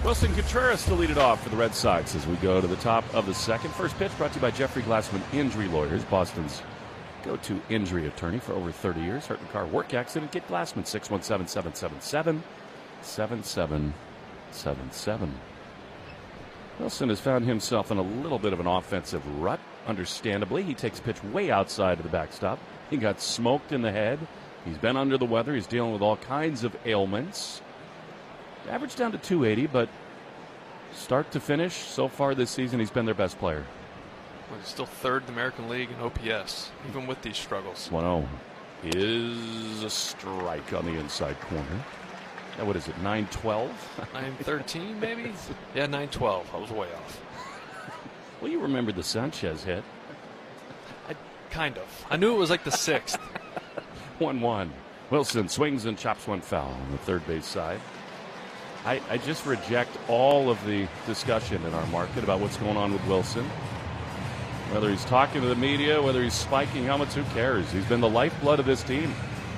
Wilson Contreras to lead it off for the Red Sox as we go to the top of the second. First pitch brought to you by Jeffrey Glassman Injury Lawyers, Boston's go-to injury attorney for over 30 years. Hurt in car work accident. Get Glassman, 617-777-7777. Wilson has found himself in a little bit of an offensive rut, understandably. He takes a pitch way outside of the backstop. He got smoked in the head. He's been under the weather. He's dealing with all kinds of ailments. Average down to 280, but start to finish, so far this season, he's been their best player. Well, he's still third in the American League in OPS, even with these struggles. 1-0 is a strike on the inside corner. Now, what is it, 9-12? 9-13, maybe? Yeah, 9-12. I was way off. Well, you remember the Sanchez hit. Kind of. I knew it was like the 6th. 1-1. Wilson swings and chops one foul on the third base side. I just reject all of the discussion in our market about what's going on with Wilson. Whether he's talking to the media, whether he's spiking helmets, who cares? He's been the lifeblood of this team.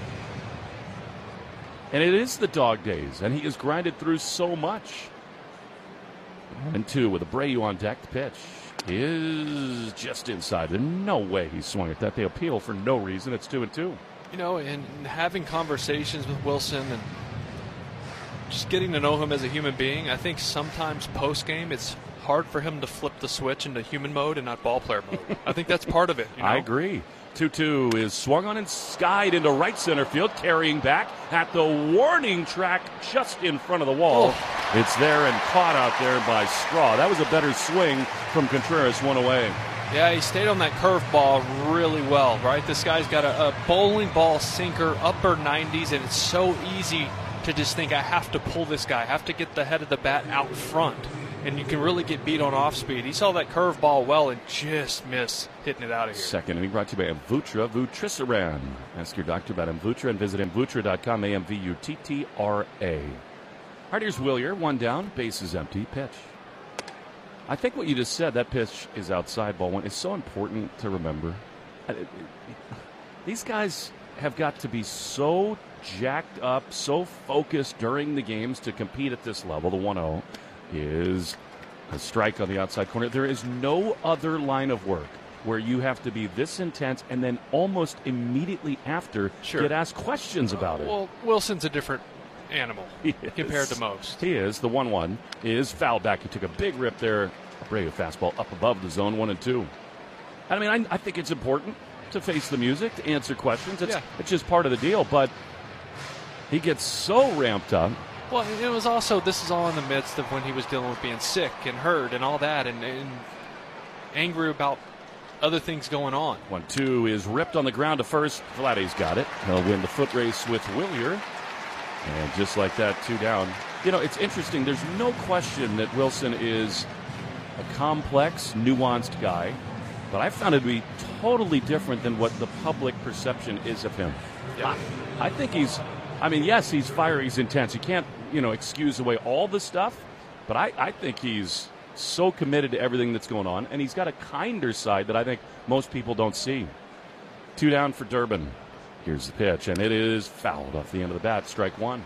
And it is the dog days, and he has grinded through so much. 1-2 with Abreu on deck. The pitch is just inside. There's no way he swung at that. They appeal for no reason. It's 2-2. You know, and having conversations with Wilson and just getting to know him as a human being, I think sometimes post-game it's hard for him to flip the switch into human mode and not ball player mode. I think that's part of it. You know? I agree. 2-2 is swung on and skied into right center field, carrying back at the warning track just in front of the wall. Oh. It's there and caught out there by Straw. That was a better swing from Contreras, one away. Yeah, he stayed on that curveball really well, right? This guy's got a bowling ball sinker, upper 90s, and it's so easy to just think, I have to pull this guy. I have to get the head of the bat out front. And you can really get beat on off speed. He saw that curveball well and just missed hitting it out of here. Second inning brought to you by Amvuttra Vutrisiran. Ask your doctor about Amvuttra and visit Amvuttra.com, AMVUTTRA. All right, here's Willier, one down, base is empty, pitch. I think what you just said, that pitch is outside, ball one, is so important to remember. These guys have got to be so jacked up, so focused during the games to compete at this level. The 1-0 is a strike on the outside corner. There is no other line of work where you have to be this intense and then almost immediately after get asked questions about it. Well, Wilson's a different animal compared to most. He is. The 1-1 is foul back. He took a big rip there. Abreu fastball up above the zone, 1-2. I mean, I think it's important to face the music, to answer questions. It's just part of the deal, but he gets so ramped up. Well, it was also, this is all in the midst of when he was dealing with being sick and hurt and all that and angry about other things going on. 1-2 is ripped on the ground to first. Vladdy's got it. He'll win the foot race with Willier. And just like that, 2 down. You know, it's interesting. There's no question that Wilson is a complex, nuanced guy. But I found it to be totally different than what the public perception is of him. Yeah. I think he's, yes, he's fiery, he's intense. You can't, excuse away all the stuff. But I think he's so committed to everything that's going on. And he's got a kinder side that I think most people don't see. 2 down for Durbin. Here's the pitch, and it is fouled off the end of the bat. Strike 1.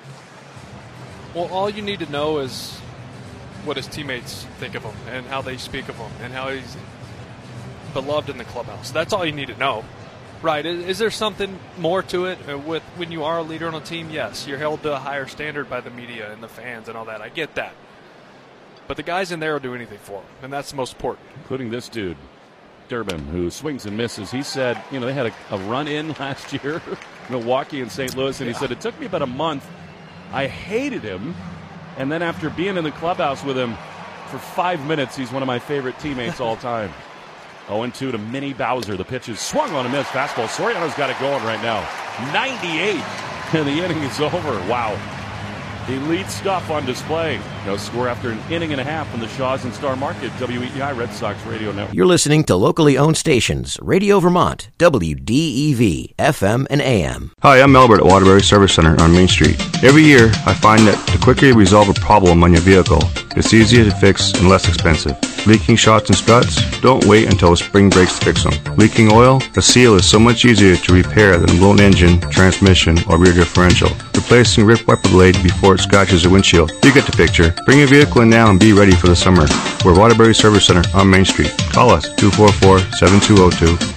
Well, all you need to know is what his teammates think of him and how they speak of him and how he's beloved in the clubhouse. That's all you need to know. Right. Is there something more to it with when you are a leader on a team? Yes, you're held to a higher standard by the media and the fans and all that. I get that. But the guys in there will do anything for him, and that's the most important. Including this dude, Durbin, who swings and misses. He said, they had a run-in last year, Milwaukee and St. Louis, and he said, it took me about a month. I hated him, and then after being in the clubhouse with him for 5 minutes, he's one of my favorite teammates all time. 0-2 to Minnie Bowser. The pitch is swung on a miss. Fastball. Soriano's got it going right now. 98, and the inning is over. Wow. Elite stuff on display. No score after an inning and a half from the Shaws and Star Market. WEEI Red Sox Radio Network. You're listening to locally owned stations. Radio Vermont, WDEV, FM and AM. Hi, I'm Albert at Waterbury Service Center on Main Street. Every year, I find that the quicker you resolve a problem on your vehicle, it's easier to fix and less expensive. Leaking shocks and struts? Don't wait until spring breaks to fix them. Leaking oil? A seal is so much easier to repair than a blown engine, transmission, or rear differential. Replacing ripped wiper blade before it scratches the windshield. You get the picture. Bring your vehicle in now and be ready for the summer. We're Waterbury Service Center on Main Street. Call us 244-7202.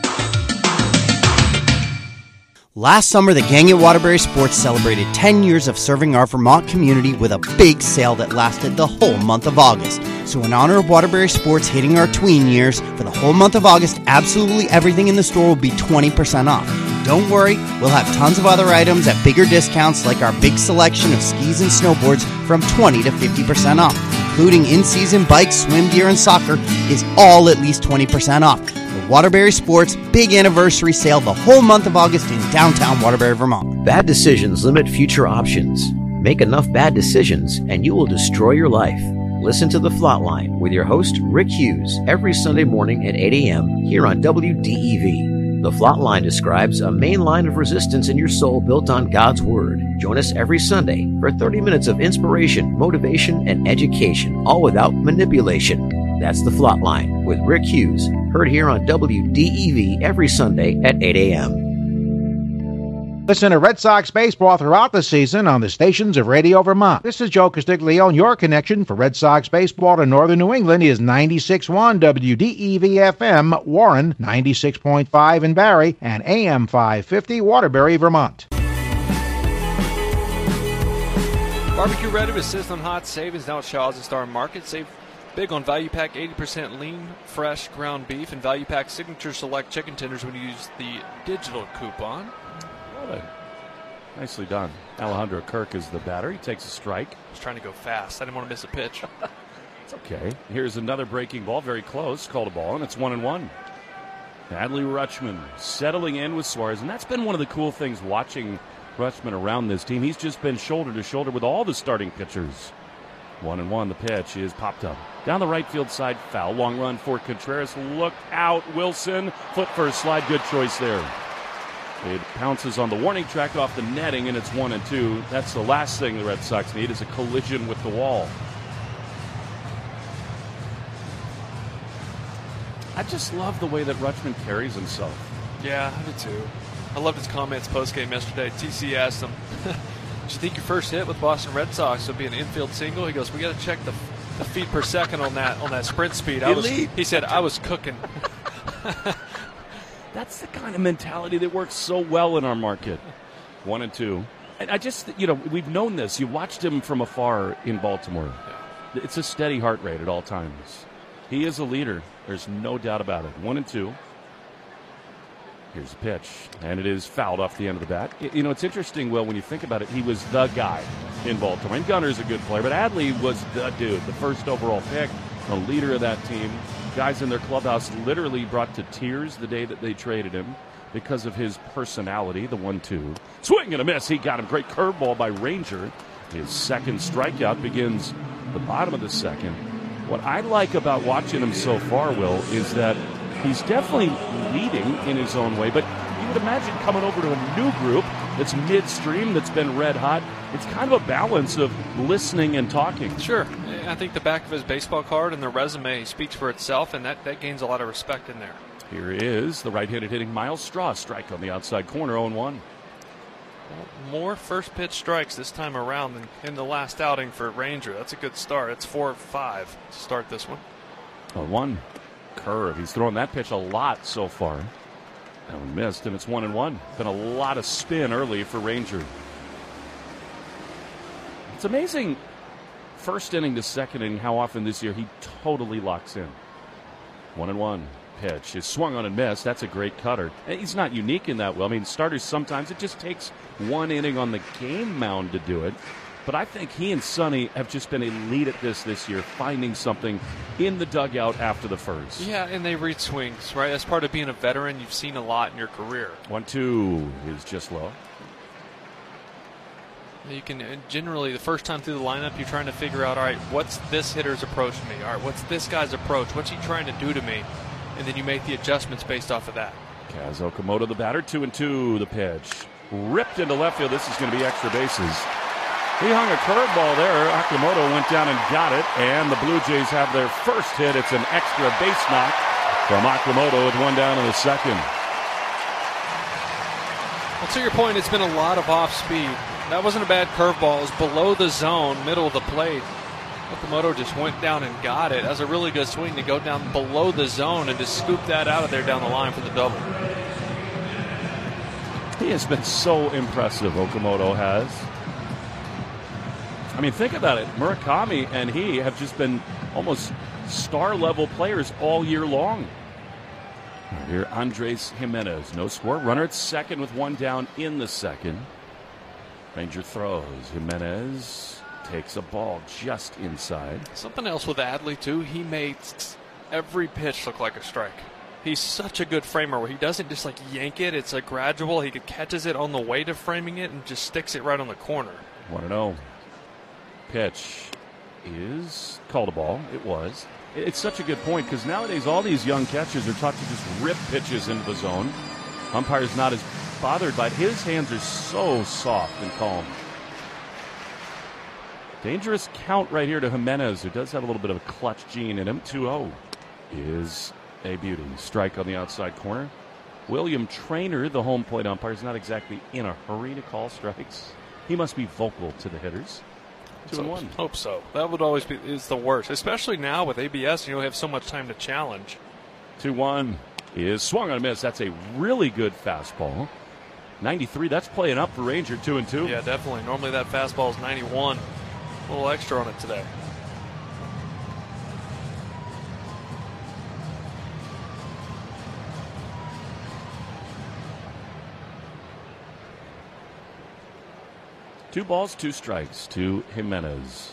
Last summer, the gang at Waterbury Sports celebrated 10 years of serving our Vermont community with a big sale that lasted the whole month of August. So in honor of Waterbury Sports hitting our tween years, for the whole month of August, absolutely everything in the store will be 20% off. Don't worry, we'll have tons of other items at bigger discounts, like our big selection of skis and snowboards from 20 to 50% off, including in-season bikes, swim gear, and soccer is all at least 20% off. The Waterbury Sports Big Anniversary Sale the whole month of August in downtown Waterbury, Vermont. Bad decisions limit future options. Make enough bad decisions and you will destroy your life. Listen to The Flatline with your host, Rick Hughes, every Sunday morning at 8 a.m. here on WDEV. The Flatline describes a main line of resistance in your soul built on God's Word. Join us every Sunday for 30 minutes of inspiration, motivation, and education, all without manipulation. That's The Flatline with Rick Hughes, heard here on WDEV every Sunday at 8 a.m. Listen to Red Sox baseball throughout the season on the stations of Radio Vermont. This is Joe Castiglione, and your connection for Red Sox baseball to Northern New England is 96.1 WDEV-FM, Warren, 96.5 in Barrie, and AM 550 Waterbury, Vermont. Barbecue ready with Sizzling Hot savings now at Shaw's and Star Market. Save big on Value Pack 80% lean, fresh ground beef, and Value Pack Signature Select chicken tenders when you use the digital coupon. Nicely done. Alejandro Kirk is the batter. He takes a strike. I was trying to go fast. I didn't want to miss a pitch. It's okay. Here's another breaking ball. Very close. Called a ball, and it's 1-1. Adley Rutschman settling in with Suarez, and that's been one of the cool things watching Rutschman around this team. He's just been shoulder to shoulder with all the starting pitchers. 1-1. The pitch is popped up. Down the right field side, foul. Long run for Contreras. Look out, Wilson. Foot first slide. Good choice there. It pounces on the warning track off the netting, and it's 1-2. That's the last thing the Red Sox need, is a collision with the wall. I just love the way that Rutschman carries himself. Yeah, I do too. I loved his comments post-game yesterday. TC asked him, "Do you think your first hit with Boston Red Sox would be an infield single?" He goes, "We got to check the feet per second on that sprint speed." He said, "I was cooking." That's the kind of mentality that works so well in our market. 1-2. And I just, we've known this. You watched him from afar in Baltimore. Yeah. It's a steady heart rate at all times. He is a leader. There's no doubt about it. 1-2. Here's the pitch. And it is fouled off the end of the bat. It's interesting, Will, when you think about it, he was the guy in Baltimore. And Gunner's a good player, but Adley was the dude, the first overall pick, the leader of that team. Guys in their clubhouse literally brought to tears the day that they traded him because of his personality. The 1-2. Swing and a miss. He got him. Great curveball by Ranger. His second strikeout begins the bottom of the second. What I like about watching him so far, Will, is that he's definitely leading in his own way, but you would imagine coming over to a new group that's midstream, that's been red hot. It's kind of a balance of listening and talking. Sure. I think the back of his baseball card and the resume speaks for itself, and that gains a lot of respect in there. Here is the right-handed hitting Miles Straw. Strike on the outside corner, 0-1. Well, more first pitch strikes this time around than in the last outing for Ranger. That's a good start. It's 4-5 to start this one. 0-1. Curve. He's thrown that pitch a lot so far. That one missed, and it's 1-1. Been a lot of spin early for Ranger. It's amazing, first inning to second inning, how often this year he totally locks in. 1-1. Pitch is swung on and missed. That's a great cutter. He's not unique in that. Well, I mean, starters sometimes it just takes one inning on the game mound to do it. But I think he and Sonny have just been elite at this year, finding something in the dugout after the first. Yeah, and they read swings, right? That's part of being a veteran. You've seen a lot in your career. 1-2 is just low. You can generally, the first time through the lineup, you're trying to figure out, all right, what's this hitter's approach to me? All right, what's this guy's approach? What's he trying to do to me? And then you make the adjustments based off of that. Kaz Okamoto, the batter, 2-2, the pitch. Ripped into left field. This is going to be extra bases. He hung a curveball there. Okamoto went down and got it, and the Blue Jays have their first hit. It's an extra base knock from Okamoto with one down in the second. Well, to your point, it's been a lot of off speed. That wasn't a bad curveball. It was below the zone, middle of the plate. Okamoto just went down and got it. That was a really good swing to go down below the zone and just scoop that out of there down the line for the double. He has been so impressive, Okamoto has. I mean, think about it. Murakami and he have just been almost star-level players all year long. Here, Andres Jimenez, no score. Runner at second with one down in the second. Ranger throws. Jimenez takes a ball just inside. Something else with Adley, too, he makes every pitch look like a strike. He's such a good framer where he doesn't just like yank it. It's a gradual. He catches it on the way to framing it and just sticks it right on the corner. 1-0. Pitch is called a ball. It was. It's such a good point because nowadays all these young catchers are taught to just rip pitches into the zone. Umpire's not as bothered by it. His hands are so soft and calm. Dangerous count right here to Jimenez, who does have a little bit of a clutch gene in him. 2-0 is a beauty. Strike on the outside corner. William Trainer, the home plate umpire, is not exactly in a hurry to call strikes. He must be vocal to the hitters. 2-1. Hope so. That would always be is the worst, especially now with ABS. You have so much time to challenge. 2-1 is swung on a miss. That's a really good fastball. 93. That's playing up for Ranger. 2-2. Yeah, definitely. Normally that fastball is 91. A little extra on it today. Two balls, two strikes to Jimenez.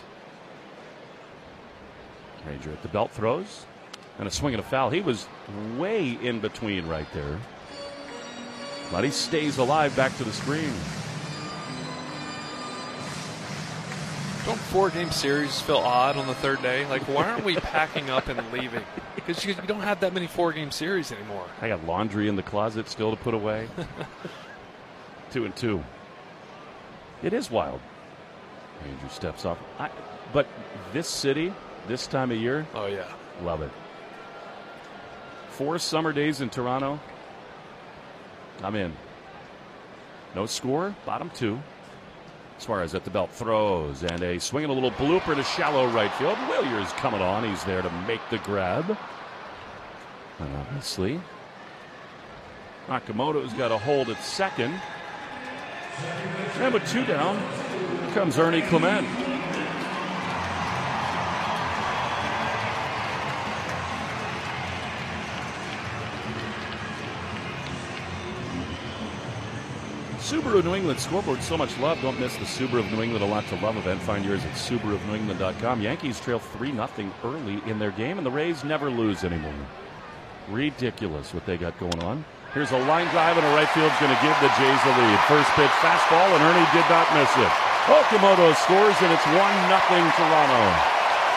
Ranger at the belt throws. And a swing and a foul. He was way in between right there. But he stays alive back to the screen. Don't 4-game series feel odd on the third day? Like, why aren't we packing up and leaving? Because you don't have that many 4-game series anymore. I got laundry in the closet still to put away. 2-2. It is wild. Ranger steps off. But this city, this time of year, oh yeah, love it. 4 summer days in Toronto. I'm in. No score, bottom 2. Suarez at the belt throws, and a swing and a little blooper to shallow right field. Williers coming on. He's there to make the grab. And obviously, Okamoto's got a hold at second. And with 2 down, here comes Ernie Clement. Subaru New England scoreboard, so much love. Don't miss the Subaru of New England A Lot to Love event. Find yours at SubaruofNewEngland.com. Yankees trail 3-0 early in their game, and the Rays never lose anymore. Ridiculous what they got going on. Here's a line drive, and a right field's going to give the Jays the lead. First pitch fastball, and Ernie did not miss it. Okamoto scores, and it's 1-0 Toronto.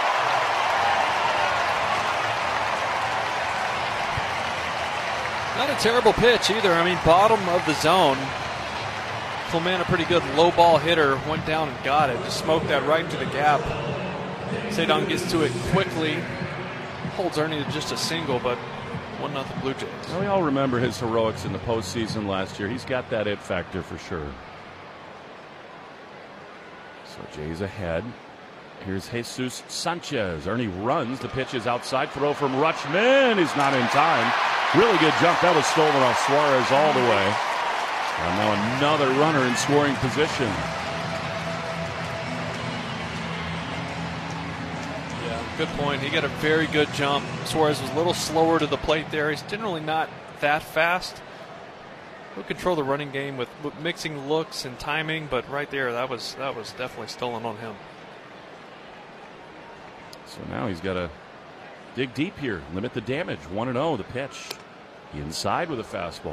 Not a terrible pitch either. I mean, bottom of the zone. Clement, a pretty good low ball hitter, went down and got it. Just smoked that right into the gap. Cedon gets to it quickly. Holds Ernie to just a single, but 1-0 Blue Jays. Well, we all remember his heroics in the postseason last year. He's got that it factor for sure. So Jays ahead. Here's Jesus Sanchez. Ernie runs. The pitch is outside. Throw from Rutschman. He's not in time. Really good jump. That was stolen off Suarez all the way. And now another runner in scoring position. Yeah, good point. He got a very good jump. Suarez was a little slower to the plate there. He's generally not that fast. He'll control the running game with mixing looks and timing, but right there, that was definitely stolen on him. So now he's got to dig deep here, limit the damage. 1-0, the pitch. Inside with a fastball.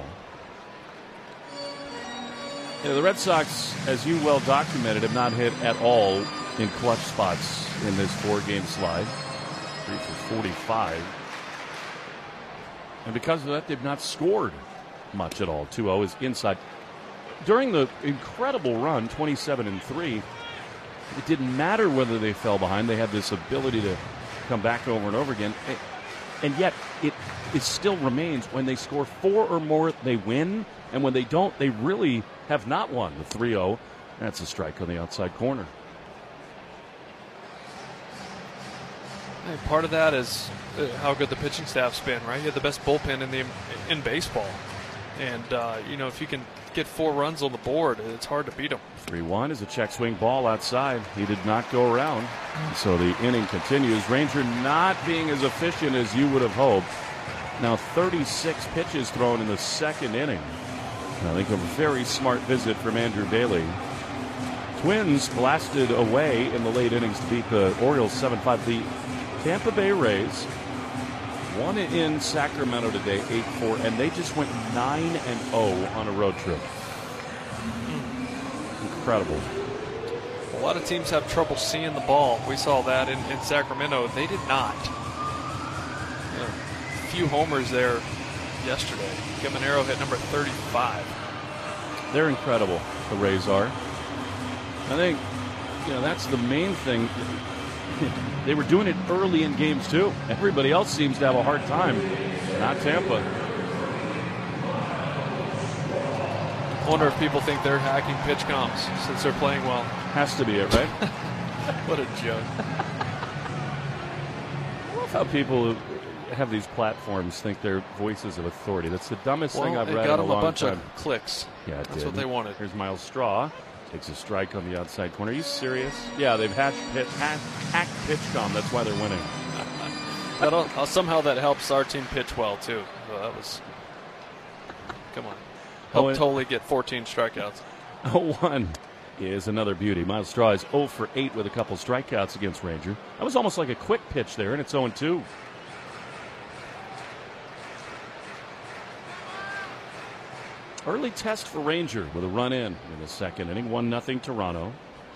You know, the Red Sox, as you well documented, have not hit at all in clutch spots in this 4-game slide. 3 for 45. And because of that, they've not scored much at all. 2-0 is inside. During the incredible run, 27-3, it didn't matter whether they fell behind. They had this ability to come back over and over again. And yet it still remains when they score 4 or more, they win. And when they don't, they really have not won. The 3-0, that's a strike on the outside corner. And part of that is how good the pitching staff's been, right? You have the best bullpen in baseball. And, if you can get 4 runs on the board, it's hard to beat them. 3-1 is a check swing ball outside. He did not go around. So the inning continues. Ranger not being as efficient as you would have hoped. Now 36 pitches thrown in the second inning. I think a very smart visit from Andrew Bailey. Twins blasted away in the late innings to beat the Orioles 7-5. The Tampa Bay Rays won in Sacramento today, 8-4, and they just went 9-0 on a road trip. Incredible. A lot of teams have trouble seeing the ball. We saw that in Sacramento. They did not. A few homers there yesterday. Caminero hit number 35. They're incredible, the Rays are. I think, that's the main thing. They were doing it early in games, too. Everybody else seems to have a hard time. Not Tampa. I wonder if people think they're hacking pitch comps since they're playing well. Has to be it, right? What a joke. I love how people who have these platforms think they're voices of authority. That's the dumbest thing I've read in a long time. It got them a bunch of clicks. Yeah, it That's did. what they wanted. Here's Miles Straw. Takes a strike on the outside corner. Are you serious? Yeah, they've hacked PitchCom. That's why they're winning. Somehow that helps our team pitch well, too. So that was... Come on. Helped totally get 14 strikeouts. 0-1 is another beauty. Miles Straw is 0 for 8 with a couple strikeouts against Ranger. That was almost like a quick pitch there, and it's 0-2. Early test for Ranger with a run in the second inning. 1-0 Toronto.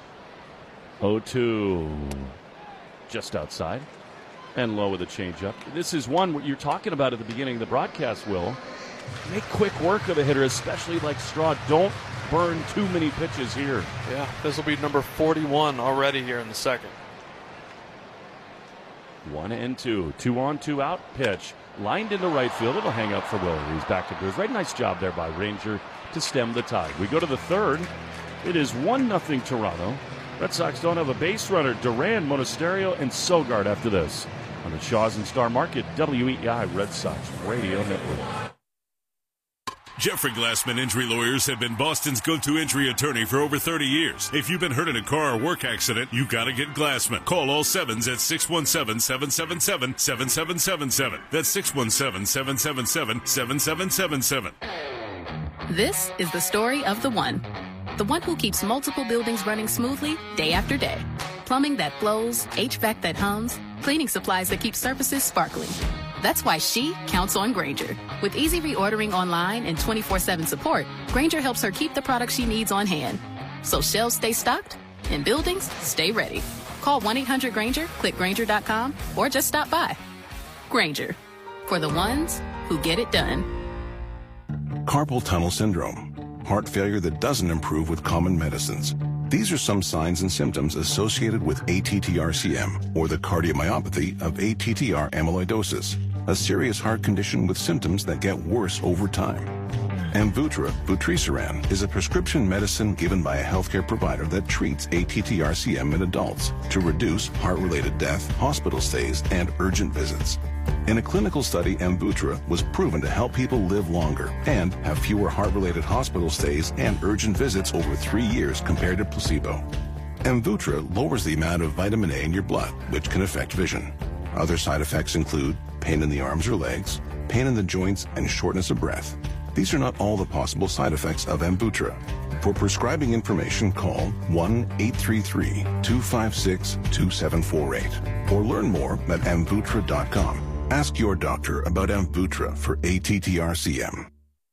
0-2 just outside. And low with a changeup. This is one what you're talking about at the beginning of the broadcast, Will. Make quick work of a hitter, especially like Straw. Don't burn too many pitches here. Yeah, this will be number 41 already here in the second. 1-2. 2-on, 2-out pitch. Lined into right field. It'll hang up for Willer. He's back to Bruce. Right, nice job there by Ranger to stem the tide. We go to the third. It is 1-0 Toronto. Red Sox don't have a base runner. Duran, Monasterio, and Sogard after this. On the Shaw's and Star Market, WEI Red Sox Radio Network. Jeffrey Glassman Injury Lawyers have been Boston's go-to injury attorney for over 30 years. If you've been hurt in a car or work accident, you gotta get Glassman. Call all sevens at 617-777-7777. That's 617-777-7777. This is the story of the one who keeps multiple buildings running smoothly day after day. Plumbing that flows, HVAC that hums, cleaning supplies that keep surfaces sparkling. That's why she counts on Grainger. With easy reordering online and 24/7 support, Grainger helps her keep the products she needs on hand. So shelves stay stocked and buildings stay ready. Call 1-800-GRAINGER, click Grainger.com, or just stop by. Grainger, for the ones who get it done. Carpal tunnel syndrome, heart failure that doesn't improve with common medicines. These are some signs and symptoms associated with ATTR-CM, or the cardiomyopathy of ATTR amyloidosis, a serious heart condition with symptoms that get worse over time. Amvuttra, vutrisiran, is a prescription medicine given by a healthcare provider that treats ATTR-CM in adults to reduce heart-related death, hospital stays, and urgent visits. In a clinical study, Amvuttra was proven to help people live longer and have fewer heart-related hospital stays and urgent visits over 3 years compared to placebo. Amvuttra lowers the amount of vitamin A in your blood, which can affect vision. Other side effects include pain in the arms or legs, pain in the joints, and shortness of breath. These are not all the possible side effects of Amvuttra. For prescribing information, call 1-833-256-2748 or learn more at Amvuttra.com. Ask your doctor about Amvuttra for ATTR-CM.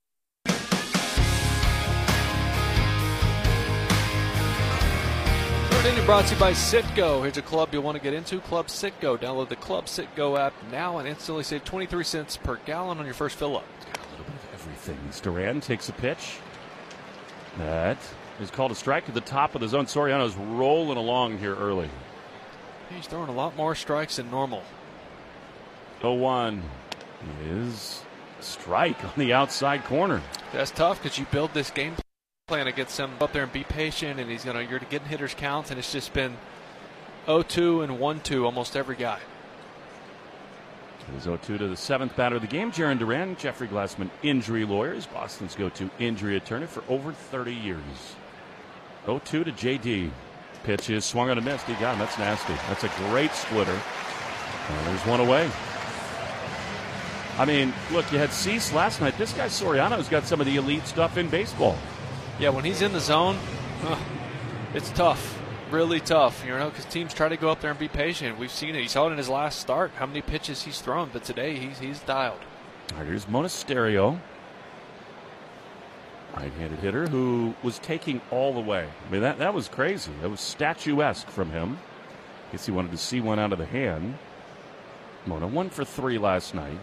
Brought to you by Citgo. Here's a club you'll want to get into, Club Citgo. Download the Club Citgo app now and instantly save 23 cents per gallon on your first fill-up. A little bit of everything. Duran takes a pitch. That is called a strike at the top of the zone. Soriano's rolling along here early. He's throwing a lot more strikes than normal. 0-1 is strike on the outside corner. That's tough because you build this game plan against him up there and be patient, and you're getting hitters counts, and it's just been 0-2 and 1-2 almost every guy. It is 0-2 to the seventh batter of the game. Jarren Duran, Jeffrey Glassman, injury lawyers, Boston's go-to injury attorney for over 30 years. 0-2 to JD. Pitch is swung on a miss. He got him. That's nasty. That's a great splitter. And there's one away. I mean, look, you had Cease last night. This guy Soriano's got some of the elite stuff in baseball. Yeah, when he's in the zone, it's tough. Really tough, because teams try to go up there and be patient. We've seen it. You saw it in his last start, how many pitches he's thrown. But today, he's dialed. All right, here's Monasterio. Right-handed hitter who was taking all the way. I mean, that was crazy. That was statuesque from him. Guess he wanted to see one out of the hand. Mona 1 for 3 last night.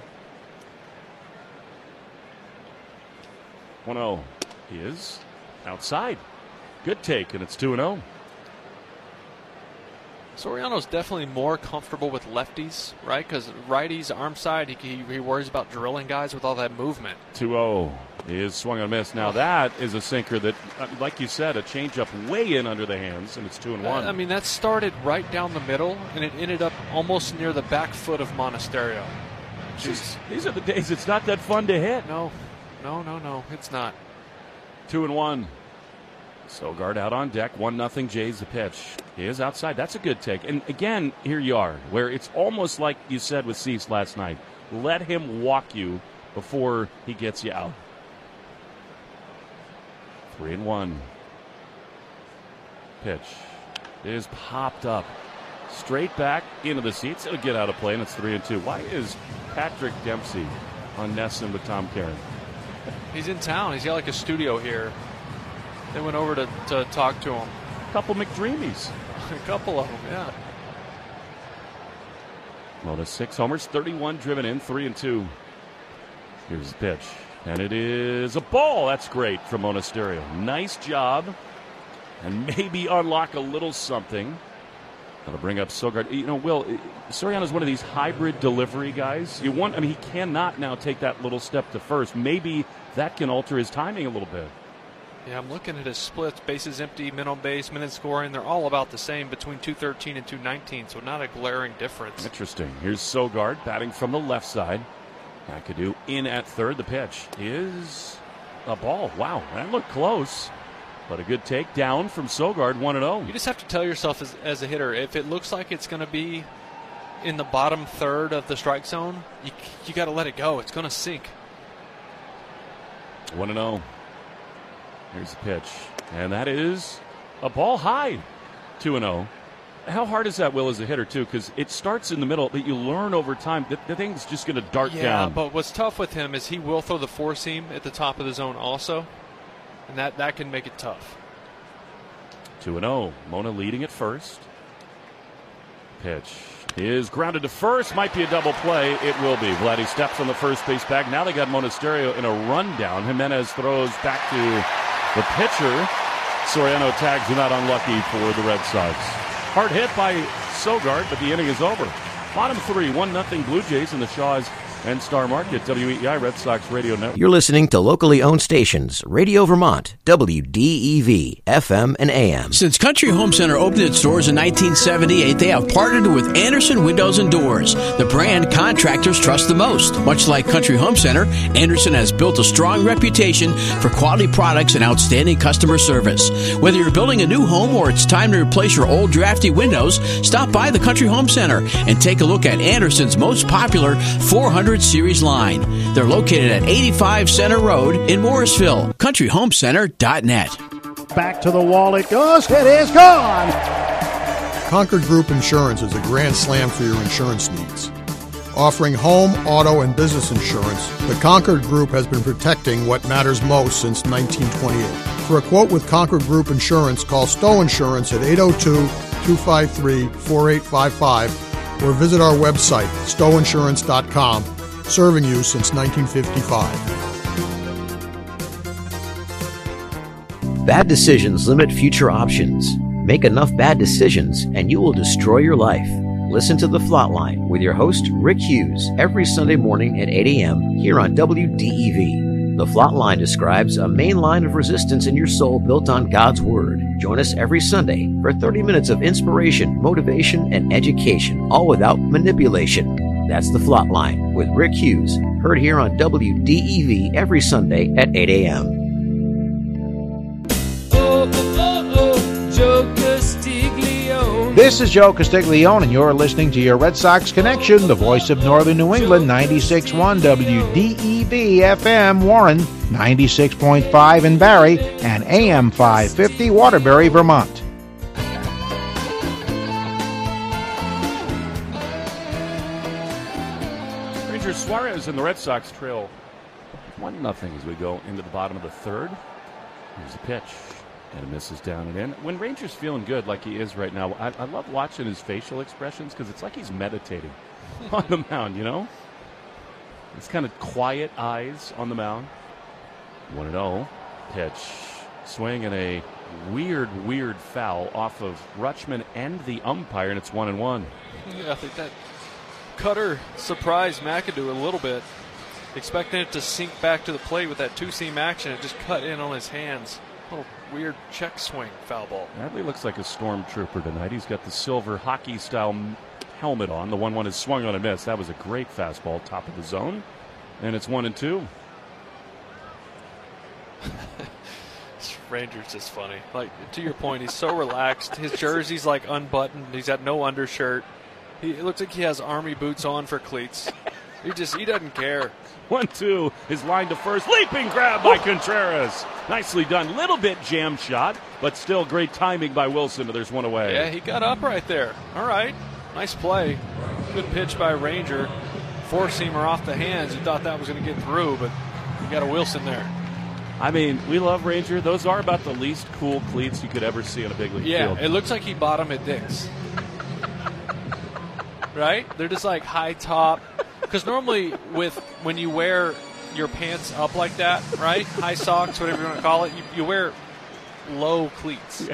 1-0 is outside. Good take, and it's 2-0. Soriano's definitely more comfortable with lefties, right? Because righties, arm side, he worries about drilling guys with all that movement. 2-0 is swung on a miss. Now that is a sinker that, like you said, a changeup way in under the hands, and it's 2-1. I mean, that started right down the middle, and it ended up almost near the back foot of Monasterio. These are the days it's not that fun to hit. No, it's not. 2-1. Sogard out on deck. 1-0 Jays the pitch. He is outside. That's a good take. And again, here you are, where it's almost like you said with Cease last night. Let him walk you before he gets you out. 3-1. Pitch is popped up. Straight back into the seats. It'll get out of play, and it's 3-2. Why is Patrick Dempsey on Nesson with Tom Caron? He's in town. He's got like a studio here. They went over to talk to him. A couple McDreamies. A couple of them, yeah. Mona 6 homers, 31 driven in, 3-2. Here's the pitch. And it is a ball. That's great from Monasterio. Nice job. And maybe unlock a little something. That'll bring up Sogard. Will, Soriano's one of these hybrid delivery guys. He cannot now take that little step to first. Maybe that can alter his timing a little bit. Yeah, I'm looking at his splits. Bases empty, men on base, minutes scoring. They're all about the same between 213 and 219, so not a glaring difference. Interesting. Here's Sogard batting from the left side. McAdoo in at third. The pitch is a ball. Wow, that looked close. But a good take down from Sogard, 1-0. You just have to tell yourself as a hitter, if it looks like it's going to be in the bottom third of the strike zone, you got to let it go. It's going to sink. 1-0. Here's the pitch. And that is a ball high. 2-0. How hard is that, Will, as a hitter, too? Because it starts in the middle, but you learn over time that the thing's just going to dart down. Yeah, but what's tough with him is he will throw the four seam at the top of the zone also. And that can make it tough. 2-0. Mona leading at first. Pitch is grounded to first. Might be a double play. It will be. Vladdy steps on the first base bag. Now they got Monasterio in a rundown. Jimenez throws back to the pitcher. Soriano tags are not unlucky for the Red Sox. Hard hit by Sogard, but the inning is over. Bottom three, 1-0 Blue Jays in the Shaws and Star Market, WEEI Red Sox Radio Network. You're listening to locally owned stations, Radio Vermont, WDEV, FM and AM. Since Country Home Center opened its doors in 1978, they have partnered with Anderson Windows and Doors, the brand contractors trust the most. Much like Country Home Center, Anderson has built a strong reputation for quality products and outstanding customer service. Whether you're building a new home or it's time to replace your old drafty windows, stop by the Country Home Center and take a look at Anderson's most popular 400 Series line. They're located at 85 Center Road in Morrisville. CountryHomeCenter.net. Back to the wall it goes. It is gone. Concord Group Insurance is a grand slam for your insurance needs. Offering home, auto, and business insurance, the Concord Group has been protecting what matters most since 1928. For a quote with Concord Group Insurance, call Stowe Insurance at 802-253-4855 or visit our website, stoweinsurance.com, serving you since 1955. Bad decisions limit future options. Make enough bad decisions and you will destroy your life. Listen to The Flatline with your host, Rick Hughes, every Sunday morning at 8 a.m. here on WDEV. The Flatline describes a main line of resistance in your soul built on God's Word. Join us every Sunday for 30 minutes of inspiration, motivation, and education, all without manipulation. That's The Flatline with Rick Hughes, heard here on WDEV every Sunday at 8 a.m. Joe Castiglione. This is Joe Castiglione, and you're listening to your Red Sox Connection, the voice of Northern New England, 96.1 WDEV FM Warren, 96.5 in Barrie, and AM 550 Waterbury, Vermont. Ranger Suarez and the Red Sox trail 1-0 as we go into the bottom of the third. Here's the pitch. And it misses down and in. When Ranger's feeling good like he is right now, I love watching his facial expressions because it's like he's meditating on the mound, you know? It's kind of quiet eyes on the mound. 1-0. Pitch. Swing and a weird foul off of Rutschman and the umpire, and it's 1-1. Yeah, I think that cutter surprised McAdoo a little bit. Expecting it to sink back to the plate with that two-seam action. It just cut in on his hands. Little weird check swing foul ball. Adley looks like a stormtrooper tonight. He's got the silver hockey-style helmet on. The 1-1 is swung on and missed. That was a great fastball, top of the zone. And it's 1-2. Ranger's just funny. Like, to your point, he's so relaxed. His jersey's like unbuttoned. He's got no undershirt. It looks like he has army boots on for cleats. He doesn't care. 1-2 is line to first. Leaping grab by Contreras. Nicely done. Little bit jam shot, but still great timing by Wilson. There's one away. Yeah, he got up right there. All right. Nice play. Good pitch by Ranger. Four-seamer off the hands. You thought that was going to get through, but you got a Wilson there. I mean, we love Ranger. Those are about the least cool cleats you could ever see on a big league field. Yeah, it looks like he bought them at Dick's. Right? They're just like high top. Because normally when you wear your pants up like that, right? High socks, whatever you want to call it, you wear low cleats. Yeah.